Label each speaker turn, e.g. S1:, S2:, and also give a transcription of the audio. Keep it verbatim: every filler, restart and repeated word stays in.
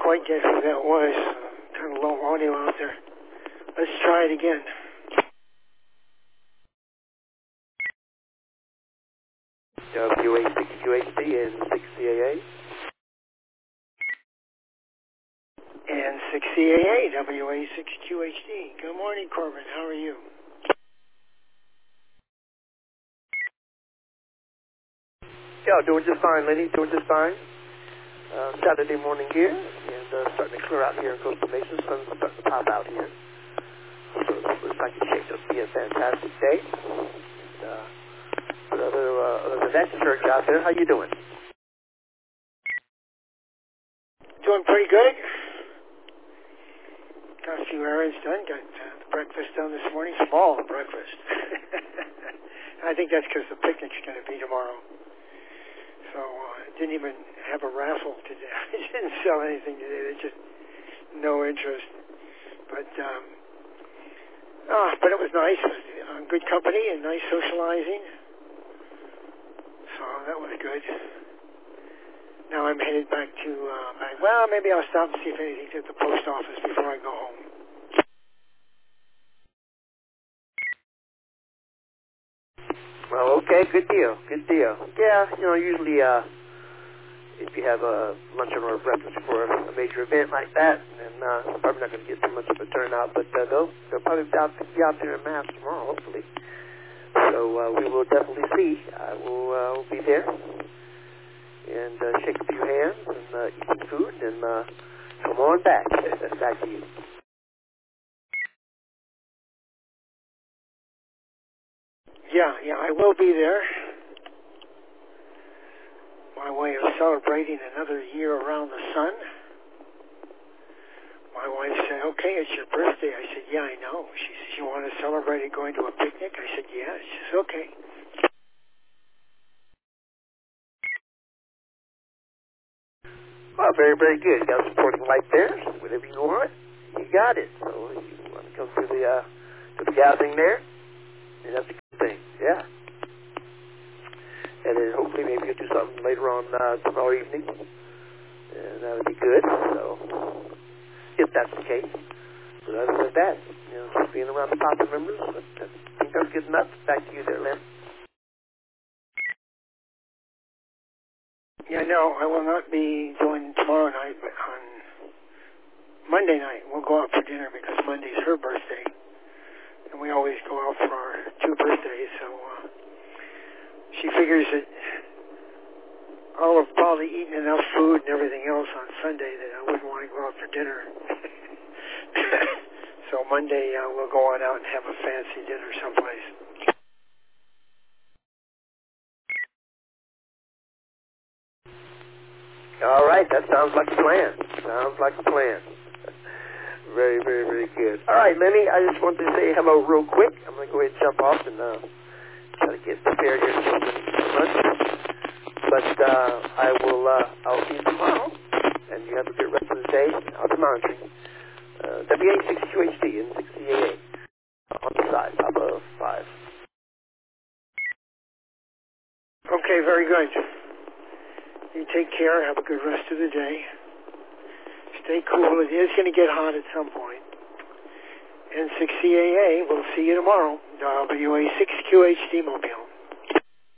S1: quite get who that was. Kind of low audio out there. Let's try it again.
S2: W A six Q H D and six C A A.
S1: And six C A A, W A six Q H D. Good morning, Corbin. How are you?
S2: Yeah, doing just fine, Lenny. Doing just fine. Uh, Saturday morning here, and uh, starting to clear out here in Coastal Mesa. Sun's starting to pop out here. So it looks like it's shaped up to be a fantastic day. And, uh, but other, uh, other than that, church out there, how you doing?
S1: Doing pretty good. Got a few errands done. Got uh, the breakfast done this morning. Small breakfast. I think that's because the picnic's going to be tomorrow. So I uh, didn't even have a raffle today. I didn't sell anything today. There's just no interest. But um, ah, but it was nice. It was, uh, good company and nice socializing. So that was good. Now I'm headed back to, uh, back, well, maybe I'll stop and see if anything's at the post office before I go home.
S2: Well, okay, good deal, good deal. Yeah, you know, usually uh, if you have a luncheon or a breakfast for a major event like that, then uh, probably not going to get too much of a turnout, but uh, they'll, they'll probably be out, be out there in mass tomorrow, hopefully. So uh, we will definitely see. I will uh, will be there and uh, shake a few hands and uh, eat some food and uh, come on back. Back to you.
S1: Yeah, yeah, I will be there. My way of celebrating another year around the sun. My wife said, okay, it's your birthday. I said, yeah, I know. She said, you want to celebrate it going to a picnic? I said, yeah. She says, okay.
S2: Well, very, very good. You got a supporting light there. Whatever you want, you got it. So you want to come to the, uh, to the gathering there, and that's a good thing. Yeah. And then hopefully maybe you'll do something later on uh, tomorrow evening. And that would be good. So, if that's the case. But other than that, you know, just being around the popular members, I think that's good enough. Back to you there, Lynn.
S1: Yeah, no, I will not be doing tomorrow night, but on Monday night we'll go out for dinner because Monday's her birthday. And we always go out for our two birthdays, so uh, she figures that I'll have probably eaten enough food and everything else on Sunday that I wouldn't want to go out for dinner. So Monday uh, we'll go on out and have a fancy dinner someplace.
S2: All right, that sounds like a plan. Sounds like a plan. Very, very, very good. All right, Lenny, I just wanted to say hello real quick. I'm going to go ahead and jump off and uh, try to get prepared here for lunch. But uh, I will, uh, I'll see you tomorrow, and you have a good rest of the day. I'll be monitoring. Uh, W A six Q H D and six C A A on the side, top of five.
S1: Okay, very good. You take care. Have a good rest of the day. Stay cool. It is going to get hot at some point. And six C A A, we'll see you tomorrow. W A six Q H D Mobile.